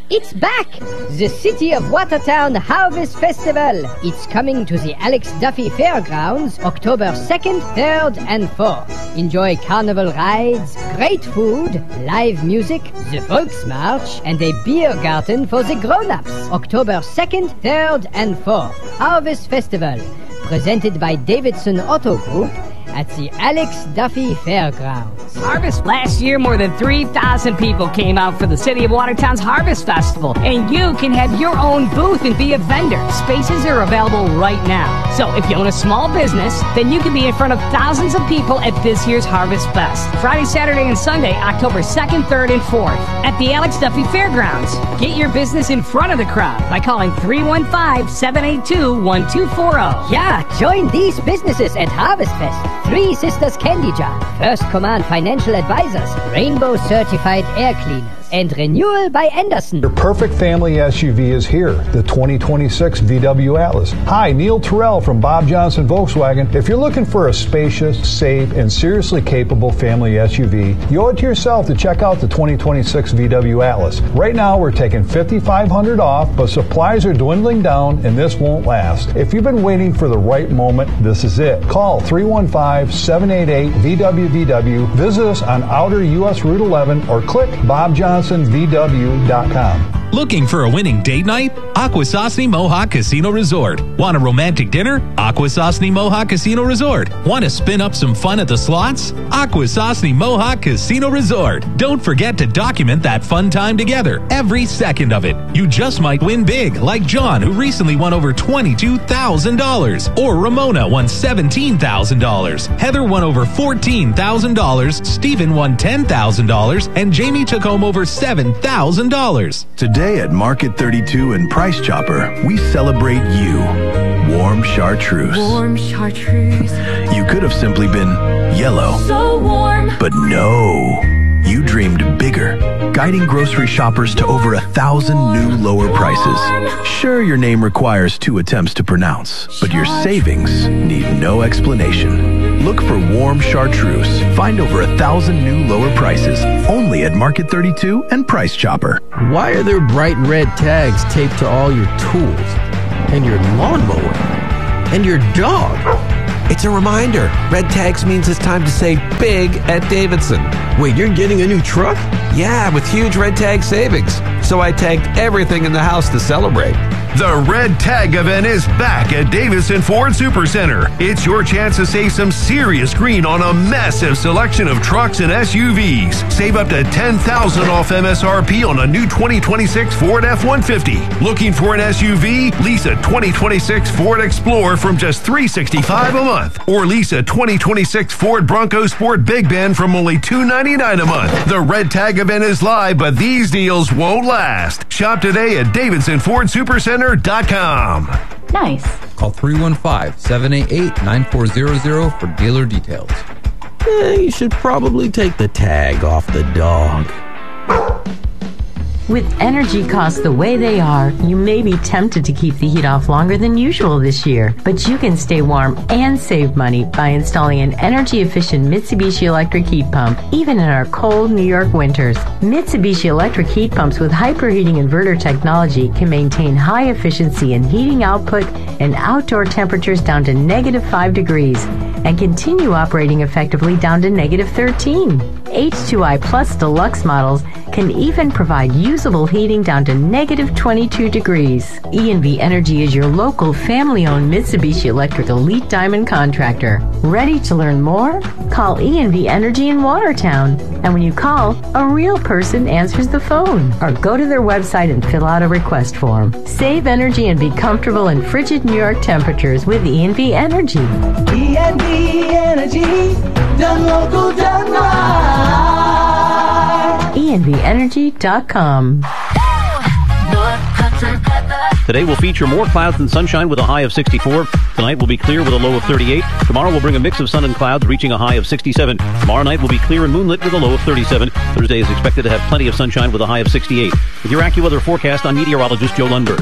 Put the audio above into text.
It's back! The City of Watertown Harvest Festival. It's coming to the Alex Duffy Fairgrounds October 2nd, 3rd, and 4th. Enjoy carnival rides, great food, live music, the Volksmarch, and a beer garden for the grown-ups. October 2nd, 3rd, and 4th. Harvest Festival. Presented by Davidson Auto Group at the Alex Duffy Fairgrounds. Harvest last year, more than 3,000 people came out for the City of Watertown's Harvest Festival, and you can have your own booth and be a vendor. Spaces are available right now. So if you own a small business, then you can be in front of thousands of people at this year's Harvest Fest. Friday, Saturday, and Sunday, October 2nd, 3rd, and 4th at the Alex Duffy Fairgrounds. Get your business in front of the crowd by calling 315-782-1240. Yeah, join these businesses at Harvest Fest. Three Sisters Candy Jar, First Command Financial Advisors, Rainbow Certified Air Cleaners, and Renewal by Anderson. Your perfect family SUV is here, the 2026 VW Atlas. Hi, Neil Terrell from Bob Johnson Volkswagen. If you're looking for a spacious, safe, and seriously capable family SUV, you owe it to yourself to check out the 2026 VW Atlas. Right now, we're taking $5,500 off, but supplies are dwindling down, and this won't last. If you've been waiting for the right moment, this is it. Call 315-788-VWVW. Visit us on Outer US Route 11 or click BobJohnsonVW.com. Looking for a winning date night? Akwesasne Mohawk Casino Resort. Want a romantic dinner? Akwesasne Mohawk Casino Resort. Want to spin up some fun at the slots? Akwesasne Mohawk Casino Resort. Don't forget to document that fun time together, every second of it. You just might win big, like John, who recently won over $22,000. Or Ramona won $17,000. Heather won over $14,000. Stephen won $10,000. And Jamie took home over $7,000. Today at Market 32 and Price Chopper, we celebrate you. Warm chartreuse. Warm chartreuse. You could have simply been yellow. So warm. But no. You dreamed bigger, guiding grocery shoppers to over 1,000 new lower prices. Sure, your name requires 2 attempts to pronounce, but your savings need no explanation. Look for Warm Chartreuse. Find over 1,000 new lower prices only at Market 32 and Price Chopper. Why are there bright red tags taped to all your tools and your lawnmower and your dog? It's a reminder. Red tags means it's time to save big at Davidson. Wait, you're getting a new truck? Yeah, with huge red tag savings. So I tagged everything in the house to celebrate. The Red Tag event is back at Davidson Ford Supercenter. It's your chance to save some serious green on a massive selection of trucks and SUVs. Save up to $10,000 off MSRP on a new 2026 Ford F-150. Looking for an SUV? Lease a 2026 Ford Explorer from just $365 a month. Or lease a 2026 Ford Bronco Sport Big Ben from only $299 a month. The Red Tag event is live, but these deals won't last. Shop today at DavidsonFordSupercenter.com. Nice. Call 315-788-9400 for dealer details. You should probably take the tag off the dog. With energy costs the way they are, you may be tempted to keep the heat off longer than usual this year. But you can stay warm and save money by installing an energy-efficient Mitsubishi electric heat pump, even in our cold New York winters. Mitsubishi electric heat pumps with hyperheating inverter technology can maintain high efficiency in heating output and outdoor temperatures down to -5 degrees and continue operating effectively down to -13. H2i Plus Deluxe models can even provide usable heating down to -22 degrees. E&V Energy is your local family-owned Mitsubishi Electric Elite Diamond contractor. Ready to learn more? Call E&V Energy in Watertown. And when you call, a real person answers the phone. Or go to their website and fill out a request form. Save energy and be comfortable in frigid New York temperatures with E&V Energy. E&V Energy, done local, done right. ENVEnergy.com. Today will feature more clouds than sunshine with a high of 64. Tonight will be clear with a low of 38. Tomorrow will bring a mix of sun and clouds, reaching a high of 67. Tomorrow night will be clear and moonlit with a low of 37. Thursday is expected to have plenty of sunshine with a high of 68. With your AccuWeather forecast, I'm meteorologist Joe Lundberg.